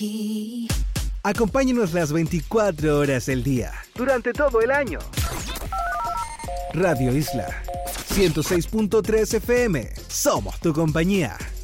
Acompáñenos las 24 horas del día, durante todo el año. Radio Isla 106.3 FM. Somos tu compañía.